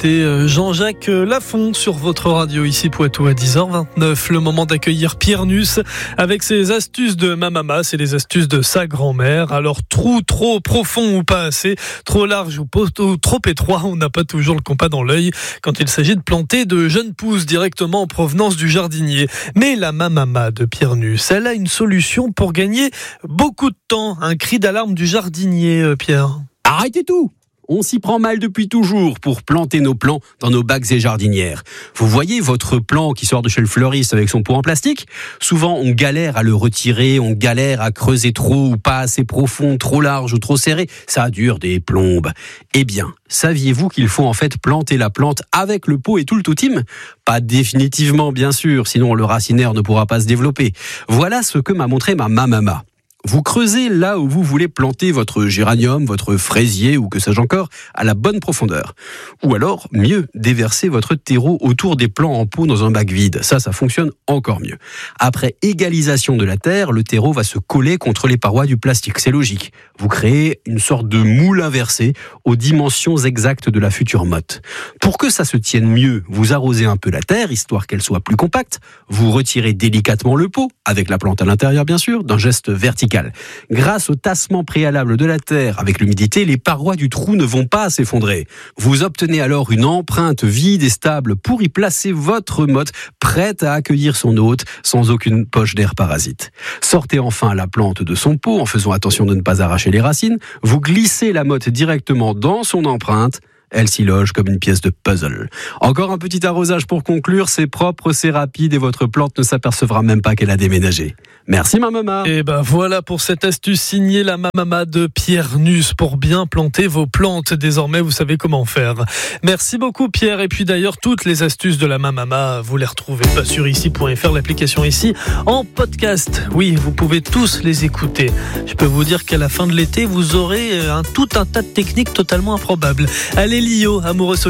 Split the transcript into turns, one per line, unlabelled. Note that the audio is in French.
C'était Jean-Jacques Lafont sur votre radio ici Poitou à 10h29. Le moment d'accueillir Pierre Nuss avec ses astuces de ma maman, c'est les astuces de sa grand-mère. Alors trou trop profond ou pas assez, trop large ou trop étroit, on n'a pas toujours le compas dans l'œil quand il s'agit de planter de jeunes pousses directement en provenance du jardinier. Mais la mamama de Pierre Nuss, elle a une solution pour gagner beaucoup de temps. Un cri d'alarme du jardinier, Pierre.
Arrêtez tout! On s'y prend mal depuis toujours pour planter nos plants dans nos bacs et jardinières. Vous voyez votre plant qui sort de chez le fleuriste avec son pot en plastique ? Souvent, on galère à le retirer, on galère à creuser trop ou pas assez profond, trop large ou trop serré. Ça dure des plombes. Eh bien, saviez-vous qu'il faut en fait planter la plante avec le pot et tout le toutime ? Pas définitivement, bien sûr, sinon le racinaire ne pourra pas se développer. Voilà ce que m'a montré ma mamama. Vous creusez là où vous voulez planter votre géranium, votre fraisier ou que sais-je encore, à la bonne profondeur. Ou alors, mieux, déversez votre terreau autour des plants en pot dans un bac vide. Ça fonctionne encore mieux. Après égalisation de la terre, le terreau va se coller contre les parois du plastique. C'est logique. Vous créez une sorte de moule inversé aux dimensions exactes de la future motte. Pour que ça se tienne mieux, vous arrosez un peu la terre, histoire qu'elle soit plus compacte. Vous retirez délicatement le pot, avec la plante à l'intérieur bien sûr, d'un geste vertical. Grâce au tassement préalable de la terre avec l'humidité, les parois du trou ne vont pas s'effondrer. Vous obtenez alors une empreinte vide et stable pour y placer votre motte, prête à accueillir son hôte sans aucune poche d'air parasite. Sortez enfin la plante de son pot en faisant attention de ne pas arracher les racines. Vous glissez la motte directement dans son empreinte. Elle s'y loge comme une pièce de puzzle. Encore un petit arrosage pour conclure, c'est propre, c'est rapide et votre plante ne s'apercevra même pas qu'elle a déménagé. Merci ma maman.
Et ben voilà pour cette astuce signée la mamama de Pierre Nuss pour bien planter vos plantes. Désormais, vous savez comment faire. Merci beaucoup Pierre. Et puis d'ailleurs, toutes les astuces de la mamama, vous les retrouvez sur ici.fr, l'application ici, en podcast. Oui, vous pouvez tous les écouter. Je peux vous dire qu'à la fin de l'été, vous aurez tout un tas de techniques totalement improbables. Allez Lio, amoureux